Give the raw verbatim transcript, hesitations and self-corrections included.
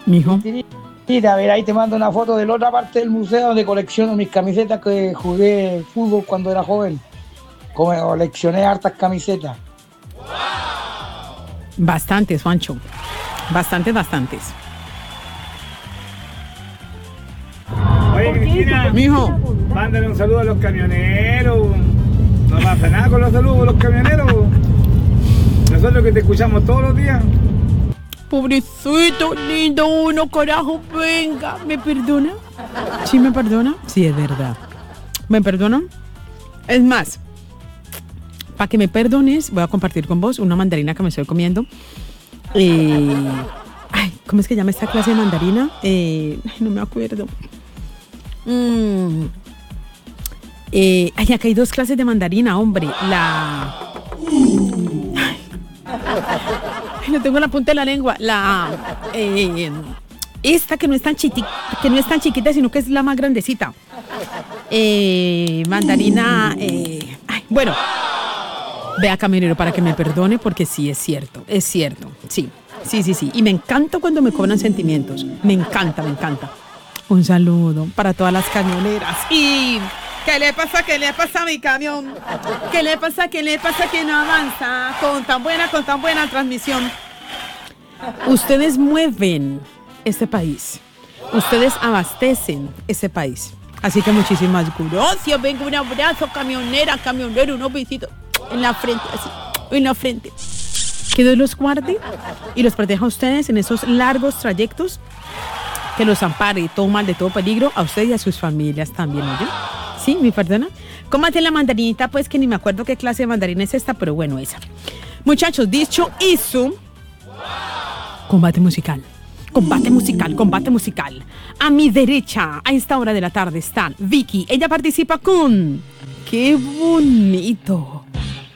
Mijo. Mira, a ver, ahí te mando una foto de la otra parte del museo donde colecciono mis camisetas que jugué fútbol cuando era joven. Coleccioné hartas camisetas. Bastantes, Juancho. Bastantes, bastantes. Oye, Cristina, Mijo, mándale un saludo a los camioneros. No pasa nada con los saludos a los camioneros. Nosotros que te escuchamos todos los días. pobrecito, lindo uno, carajo, venga. ¿Me perdona? ¿Sí me perdona? Sí, es verdad. ¿Me perdona? Es más, para que me perdones, voy a compartir con vos una mandarina que me estoy comiendo. Eh, ay, ¿cómo es que llama esta clase de mandarina? Eh, ay, no me acuerdo. Mm, eh, ay, acá hay dos clases de mandarina, hombre. La... Ay, no tengo la punta de la lengua. La... Eh, esta que no es tan chiquita, que no es tan chiquita, sino que es la más grandecita. Eh, mandarina... Eh, ay, bueno... Vea, camionero, para que me perdone, porque sí, es cierto, es cierto, sí, sí, sí, sí. Y me encanta cuando me cobran sentimientos, me encanta, me encanta. Un saludo para todas las camioneras. Y, ¿qué le pasa, qué le pasa a mi camión? ¿Qué le pasa, qué le pasa que no avanza con tan buena, con tan buena transmisión? Ustedes mueven este país, ustedes abastecen este país. Así que muchísimas gracias, venga, un abrazo, camionera, camionero, unos besitos. En la frente, así, en la frente. Que Dios los guarde y los proteja a ustedes en esos largos trayectos. Que los ampare de todo mal, de todo peligro. A ustedes y a sus familias también, ¿oye? ¿Sí? ¿Me perdona? Cómate la mandarinita, pues, que ni me acuerdo qué clase de mandarina es esta, pero bueno, esa. Muchachos, dicho eso, combate musical. Combate musical, combate musical. A mi derecha, a esta hora de la tarde, está Vicky. Ella participa con... ¡Qué bonito!